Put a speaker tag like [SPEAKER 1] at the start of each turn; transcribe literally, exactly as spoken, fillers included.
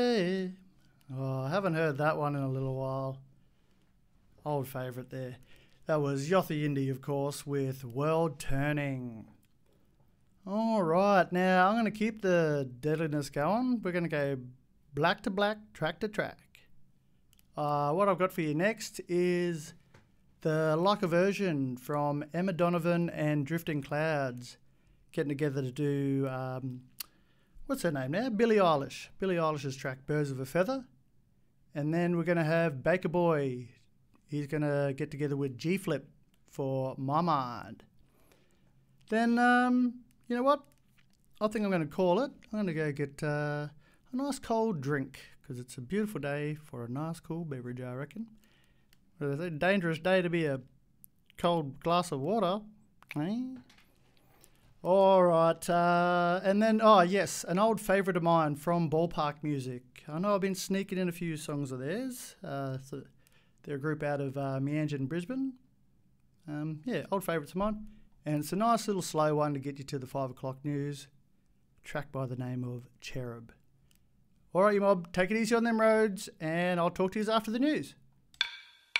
[SPEAKER 1] Hey. Oh, I haven't heard that one in a little while. Old favourite there. That was Yothu Yindi, of course, with World Turning. All right, now I'm going to keep the deadliness going. We're going to go black to black, track to track. Uh, what I've got for you next is the Like a Version from Emma Donovan and Drifting Clouds, getting together to do, um, what's her name now? Billie Eilish. Billie Eilish's track, Birds of a Feather. And then we're going to have Baker Boy. He's going to get together with G-Flip for My Mind. Then, um, you know what? I think I'm going to call it. I'm going to go get uh, a nice cold drink, because it's a beautiful day for a nice cool beverage, I reckon. It's a dangerous day to be a cold glass of water. Eh? All right. Uh, and then, oh, yes, an old favourite of mine from Ballpark Music. I know I've been sneaking in a few songs of theirs. Uh, so they're a group out of uh, Meanjin, Brisbane. Um, yeah, old favourites of mine. And it's a nice little slow one to get you to the five o'clock news. A track by the name of Cherub. All right, you mob, take it easy on them roads, and I'll talk to you after the news.